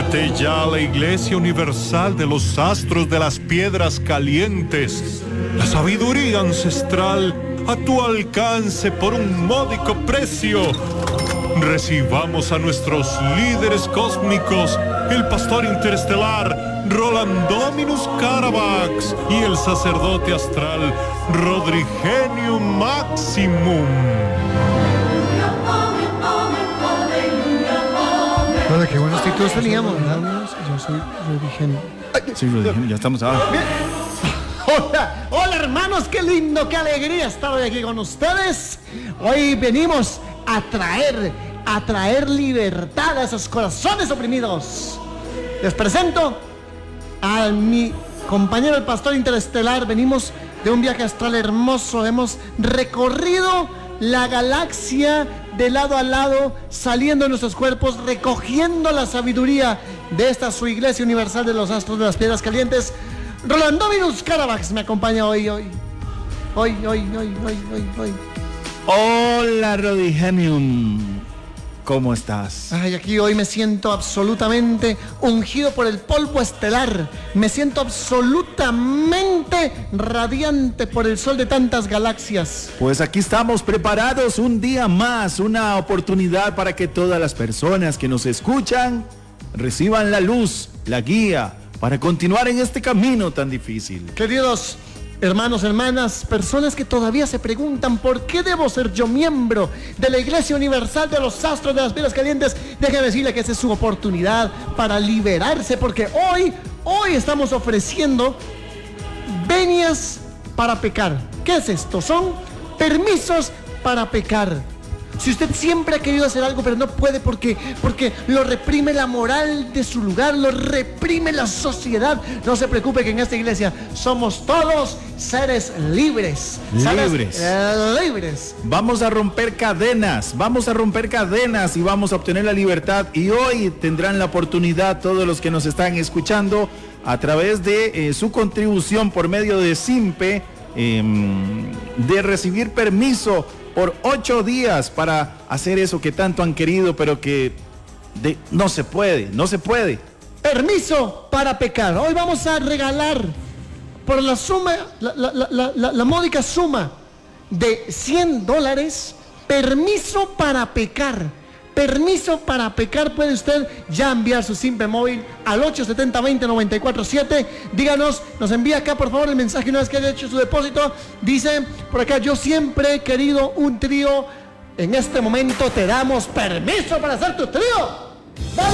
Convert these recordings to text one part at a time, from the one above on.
Únete ya a la Iglesia Universal de los Astros de las Piedras Calientes. La sabiduría ancestral a tu alcance por un módico precio. Recibamos a nuestros líderes cósmicos, el pastor interestelar Rolandominus Caravax y el sacerdote astral Rodrigenium Maximum. Hola, qué buenos títulos teníamos, ¿verdad? Yo soy Rodrigenio. Sí, Rodrigenio, ya estamos ahora. Hola hermanos, qué lindo, qué alegría estar hoy aquí con ustedes. Hoy venimos a traer libertad a esos corazones oprimidos. Les presento a mi compañero el pastor interestelar. Venimos de un viaje astral hermoso. Hemos recorrido la galaxia de lado a lado, saliendo de nuestros cuerpos, recogiendo la sabiduría de esta su Iglesia Universal de los Astros de las Piedras Calientes. Rolandominus Caravax me acompaña hoy. Hola, Rodrigenium. ¿Cómo estás? Ay, aquí hoy me siento absolutamente ungido por el polvo estelar. Me siento absolutamente radiante por el sol de tantas galaxias. Pues aquí estamos preparados un día más, una oportunidad para que todas las personas que nos escuchan reciban la luz, la guía, para continuar en este camino tan difícil. Queridos hermanos, hermanas, personas que todavía se preguntan ¿por qué debo ser yo miembro de la Iglesia Universal de los Astros de las Piedras Calientes? Déjeme decirle que esa es su oportunidad para liberarse, porque hoy estamos ofreciendo venias para pecar. ¿Qué es esto? Son permisos para pecar. Si usted siempre ha querido hacer algo pero no puede porque lo reprime la moral de su lugar, lo reprime la sociedad, no se preocupe, que en esta iglesia somos todos seres libres. Libres. Vamos a romper cadenas y vamos a obtener la libertad. Y hoy tendrán la oportunidad todos los que nos están escuchando a través de su contribución por medio de SIMPE de recibir permiso por 8 días para hacer eso que tanto han querido, pero que no se puede. Permiso para pecar. Hoy vamos a regalar por la suma, la módica suma de $100, permiso para pecar. Permiso para pecar. Puede usted ya enviar su SIMPE móvil al 870-20-947. Díganos, nos envía acá por favor el mensaje una vez que haya hecho su depósito. Dice por acá: yo siempre he querido un trío. En este momento te damos permiso para hacer tu trío. ¡Dale!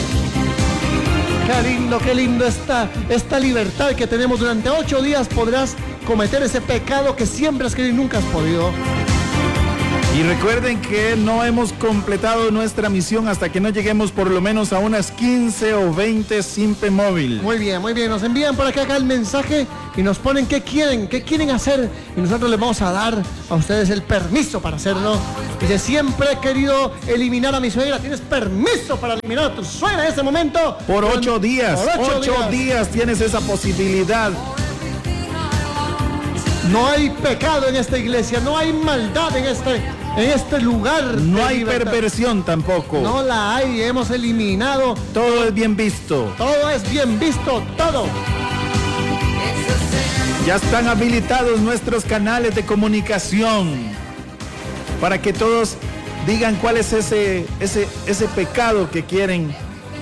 Qué lindo esta libertad que tenemos. Durante 8 días podrás cometer ese pecado que siempre has querido y nunca has podido. Y recuerden que no hemos completado nuestra misión hasta que no lleguemos por lo menos a unas 15 o 20 SIMPE móvil. Muy bien. Nos envían por acá el mensaje y nos ponen qué quieren hacer. Y nosotros les vamos a dar a ustedes el permiso para hacerlo. Dice: siempre he querido eliminar a mi suegra. Tienes permiso para eliminar a tu suegra en ese momento. Por 8 días. Por 8 días tienes esa posibilidad. No hay pecado en esta iglesia, no hay maldad en este lugar. No hay perversión tampoco. No la hay, hemos eliminado. Todo es bien visto. Todo es bien visto, todo. Ya están habilitados nuestros canales de comunicación para que todos digan cuál es ese pecado que quieren.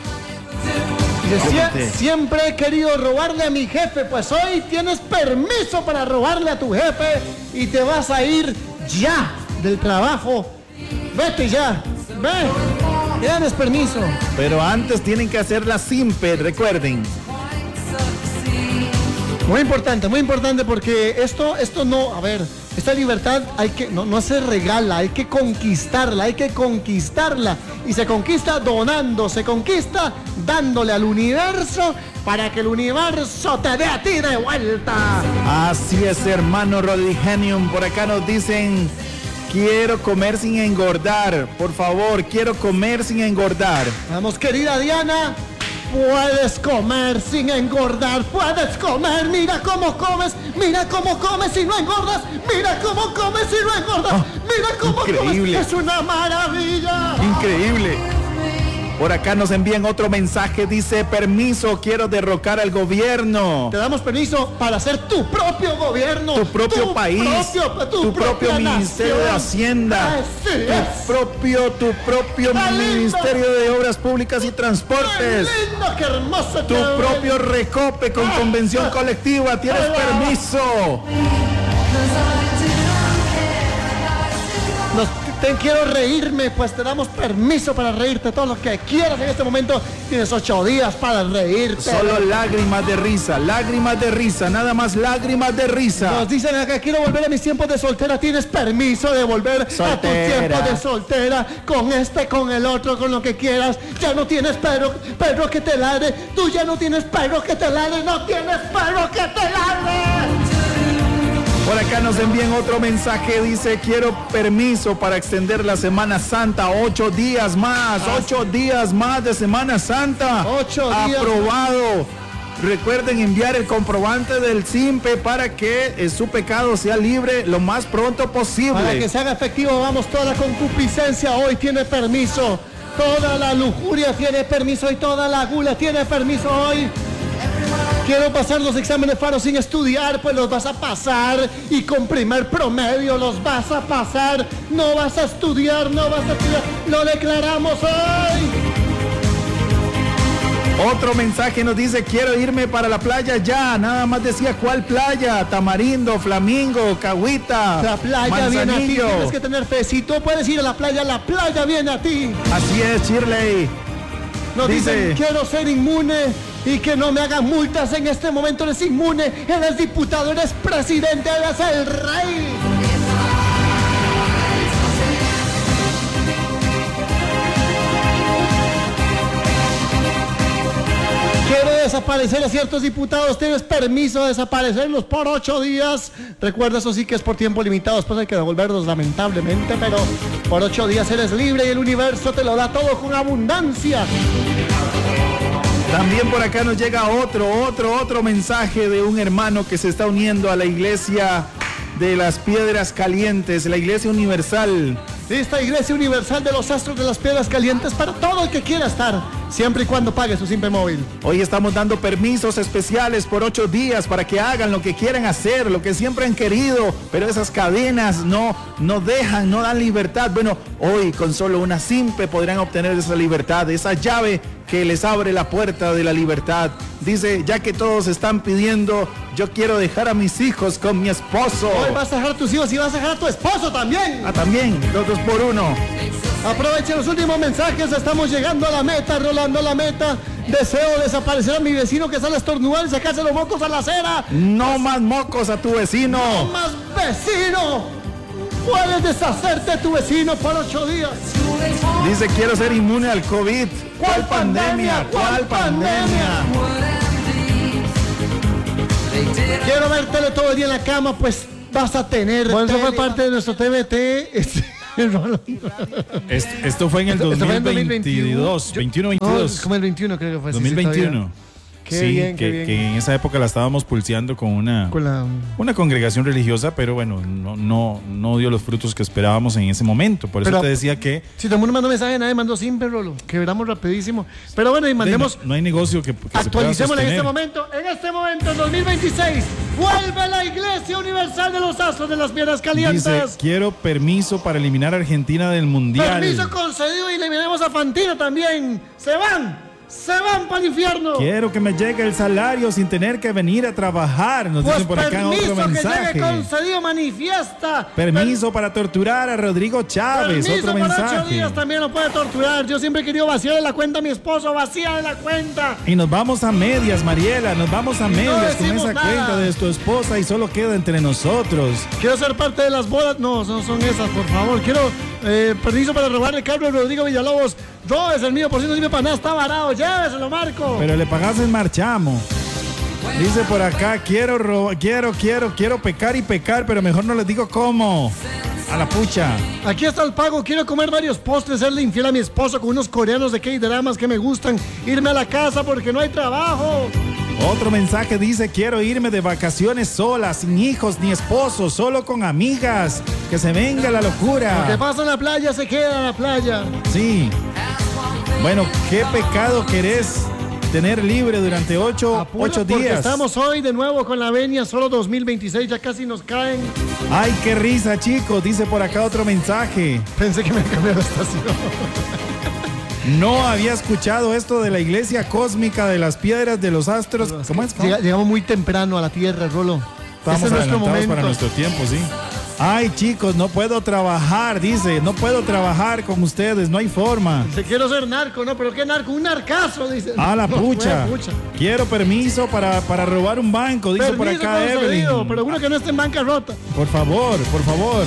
Siempre he querido robarle a mi jefe. Pues hoy tienes permiso para robarle a tu jefe y te vas a ir ya del trabajo. Vete ya, tienes permiso. Pero antes tienen que hacer la SIMPE, recuerden. Muy importante, porque esto no, a ver, esta libertad no se regala, hay que conquistarla. Y se conquista donando, se conquista dándole al universo para que el universo te dé a ti de vuelta. Así es, hermano Rodrigenium. Por acá nos dicen: quiero comer sin engordar. Por favor, quiero comer sin engordar. Vamos, querida Diana. Puedes comer sin engordar, puedes comer. Mira cómo comes y no engordas. Mira cómo comes y no engordas. Mira cómo increíble. comes. Es una maravilla. Increíble. Por acá nos envían otro mensaje, dice, permiso, quiero derrocar al gobierno. Te damos permiso para hacer tu propio gobierno. Tu propio país. Tu propio Ministerio de Hacienda. Tu propio Ministerio de Obras Públicas y Transportes. ¡Qué lindo, qué hermoso! Tu propio recope con convención colectiva. Tienes permiso. Quiero reírme, pues te damos permiso para reírte todo lo que quieras en este momento. Tienes 8 días para reírte. Solo lágrimas de risa, nada más lágrimas de risa. Nos dicen acá, quiero volver a mis tiempos de soltera. Tienes permiso de volver a tu tiempo de soltera, con este, con el otro, con lo que quieras. Ya no tienes perro que te ladre. Tú ya no tienes perro que te ladre, no tienes perro que te ladre. Por acá nos envían otro mensaje, dice, quiero permiso para extender la Semana Santa, 8 días más, 8 días más de Semana Santa. 8 días. Aprobado. Recuerden enviar el comprobante del SIMPE para que su pecado sea libre lo más pronto posible. Para que se haga efectivo, vamos, toda la concupiscencia hoy tiene permiso, toda la lujuria tiene permiso y toda la gula tiene permiso hoy. Quiero pasar los exámenes FARO sin estudiar, pues los vas a pasar, y con primer promedio los vas a pasar. No vas a estudiar, lo declaramos hoy. Otro mensaje nos dice, quiero irme para la playa ya, nada más decía cuál playa, Tamarindo, Flamingo, Cahuita, la playa viene a ti, tienes que tener fe, si tú puedes ir a la playa viene a ti. Así es, Shirley. Nos dicen, quiero ser inmune y que no me hagan multas. En este momento eres inmune, eres diputado, eres presidente, eres el rey. Quiero desaparecer a ciertos diputados, tienes permiso de desaparecerlos por 8 días. Recuerda, eso sí que es por tiempo limitado, después hay que devolverlos lamentablemente, pero por 8 días eres libre y el universo te lo da todo con abundancia. También por acá nos llega otro mensaje de un hermano que se está uniendo a la iglesia de las Piedras Calientes, la Iglesia Universal. Esta Iglesia Universal de los Astros de las Piedras Calientes, para todo el que quiera estar, siempre y cuando pague su SIMPE móvil. Hoy estamos dando permisos especiales por 8 días para que hagan lo que quieran hacer, lo que siempre han querido, pero esas cadenas no dan libertad. Bueno, hoy con solo una SIMPE podrán obtener esa libertad, esa llave que les abre la puerta de la libertad. Dice, ya que todos están pidiendo, yo quiero dejar a mis hijos con mi esposo. Hoy vas a dejar a tus hijos y vas a dejar a tu esposo también. Ah, también, los 2 por 1. Aprovechen los últimos mensajes, estamos llegando a la meta, rolando la meta. Deseo desaparecer a mi vecino que sale a estornudar y sacarse los mocos a la acera. No más mocos a tu vecino. No más vecino. Puedes deshacerte de tu vecino por 8 días. Dice, quiero ser inmune al COVID. ¿Cuál pandemia? ¿Cuál pandemia? Quiero vértelo todo el día en la cama, pues vas a tener. Bueno, eso fue parte de nuestro TBT. Esto fue en el 2022, 21-22. No, como el 21 creo que fue. 2021. Qué bien. Que en esa época la estábamos pulseando con una congregación religiosa, pero bueno, no dio los frutos que esperábamos en ese momento. Por eso te decía que... Si todo el mundo mandó mensaje, nadie mandó SIMPE, Rolo. Quebramos rapidísimo. Pero bueno, y mandemos... No hay negocio que actualicémoslo en este momento. En este momento, en 2026, vuelve la Iglesia Universal de los Astros de las Piedras Calientes. Dice, quiero permiso para eliminar a Argentina del Mundial. Permiso concedido y eliminemos a Fantino también. Se van para el infierno. Quiero que me llegue el salario sin tener que venir a trabajar. Nos dicen por acá otro mensaje. Que llegue concedido, manifiesta. Permiso para torturar a Rodrigo Chávez. Otro mensaje. 8 días también lo puede torturar. Yo siempre he querido vaciarle la cuenta a mi esposo. Vacía la cuenta. Y nos vamos a medias, Mariela. Nos vamos a medias con esa nada. cuenta de tu esposa y solo queda entre nosotros. Quiero ser parte de las bodas. No son esas, por favor. Quiero permiso para robarle el carro a Rodrigo Villalobos. No, es el mío, por si no sirve para nada, está varado, lléveselo, Marco. Pero le pagas el marchamo. Dice por acá, quiero pecar y pecar, pero mejor no les digo cómo. A la pucha. Aquí está el pago, quiero comer varios postres, serle infiel a mi esposo con unos coreanos de K-dramas que me gustan, irme a la casa porque no hay trabajo. Otro mensaje dice, quiero irme de vacaciones sola, sin hijos ni esposo, solo con amigas, que se venga la locura. Lo que pasa en la playa se queda en la playa. Sí. Bueno, ¿qué pecado querés tener libre durante 8 días? Estamos hoy de nuevo con la venia, solo 2026, ya casi nos caen. Ay, qué risa, chicos, dice por acá otro mensaje. Pensé que me cambié la estación. No había escuchado esto de la iglesia cósmica de las piedras de los astros. ¿Cómo es? Llegamos muy temprano a la Tierra, Rolo. Estamos adelantados para nuestro tiempo, sí. Ay, chicos, no puedo trabajar, dice. No puedo trabajar con ustedes, no hay forma. Dice, quiero ser narco, ¿no? ¿Pero qué narco? Un narcazo, dice. Ah, la pucha. Quiero permiso para robar un banco, dice por acá Evelyn. Pero uno que no esté en bancarrota. Por favor, por favor.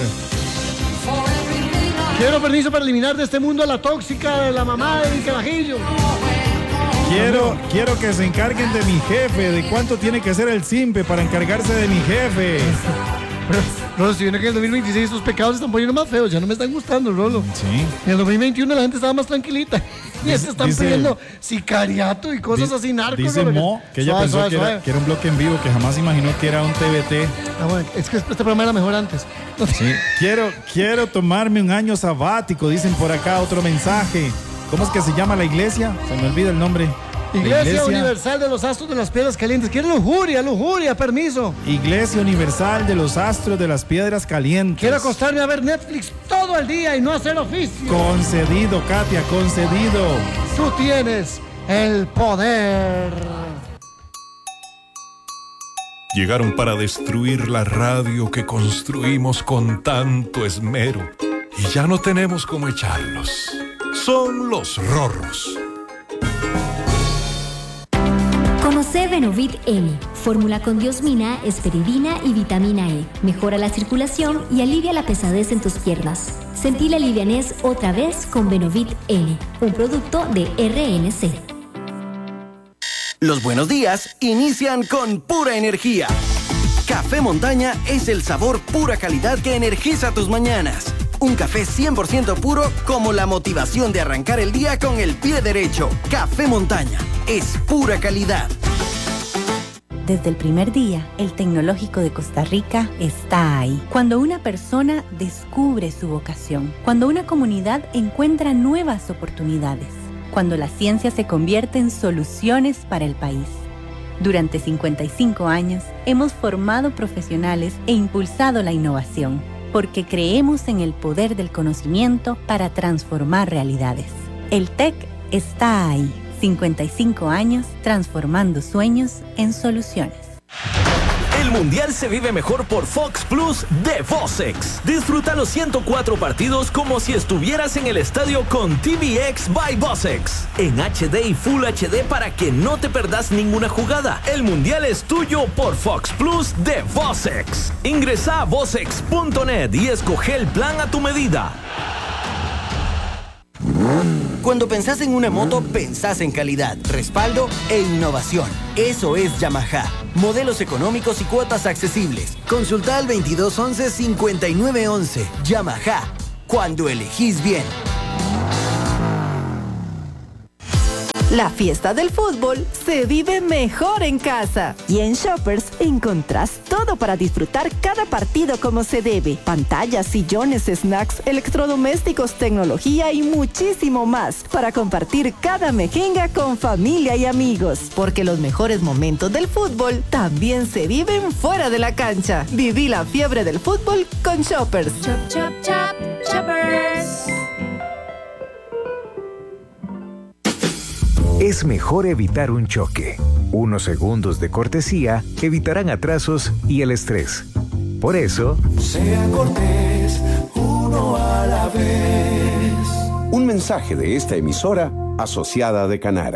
Quiero permiso para eliminar de este mundo a la tóxica de la mamá del carajillo. Quiero que se encarguen de mi jefe, de cuánto tiene que ser el simpe para encargarse de mi jefe. Rolo, si viene que en el 2026 estos pecados se están poniendo más feos, ya no me están gustando, Rolo. Sí. En el 2021 la gente estaba más tranquilita. Y se están pidiendo sicariato y cosas así narcos. Dice Mo que ella pensó que era un bloque en vivo, que jamás imaginó que era un TBT. Ah, bueno, es que este programa era mejor antes. Sí. Quiero tomarme un año sabático, dicen por acá otro mensaje. ¿Cómo es que se llama la iglesia? Se me olvida el nombre. Iglesia Universal de los Astros de las Piedras Calientes. ¿Quiere lujuria, permiso? Iglesia Universal de los Astros de las Piedras Calientes. Quiero acostarme a ver Netflix todo el día y no hacer oficio. Concedido, Katia, concedido. Tú tienes el poder. Llegaron para destruir la radio que construimos con tanto esmero. Y ya no tenemos cómo echarlos. Son los rorros. Conoce Benovit N, fórmula con diosmina, esperidina y vitamina E. Mejora la circulación y alivia la pesadez en tus piernas. Sentí la livianez otra vez con Benovit N, un producto de RNC. Los buenos días inician con pura energía. Café Montaña es el sabor pura calidad que energiza tus mañanas. Un café 100% puro como la motivación de arrancar el día con el pie derecho. Café Montaña es pura calidad. Desde el primer día, el Tecnológico de Costa Rica está ahí. Cuando una persona descubre su vocación, cuando una comunidad encuentra nuevas oportunidades, cuando la ciencia se convierte en soluciones para el país. Durante 55 años, hemos formado profesionales e impulsado la innovación, porque creemos en el poder del conocimiento para transformar realidades. El TEC está ahí. 55 años transformando sueños en soluciones. El Mundial se vive mejor por Fox Plus de Vocex. Disfruta los 104 partidos como si estuvieras en el estadio con TVX by Vocex. En HD y Full HD para que no te perdas ninguna jugada. El Mundial es tuyo por Fox Plus de Vocex. Ingresa a vocex.net y escoge el plan a tu medida. Cuando pensás en una moto, pensás en calidad, respaldo e innovación. Eso es Yamaha. Modelos económicos y cuotas accesibles. Consulta al 2211-5911. Yamaha. Cuando elegís bien. La fiesta del fútbol se vive mejor en casa. Y en Shoppers encontrás todo para disfrutar cada partido como se debe. Pantallas, sillones, snacks, electrodomésticos, tecnología y muchísimo más. Para compartir cada mejenga con familia y amigos. Porque los mejores momentos del fútbol también se viven fuera de la cancha. Viví la fiebre del fútbol con Shoppers. Chop, chop, chop, Shoppers. Es mejor evitar un choque. Unos segundos de cortesía evitarán atrasos y el estrés. Por eso, sea cortés, uno a la vez. Un mensaje de esta emisora asociada de Canara.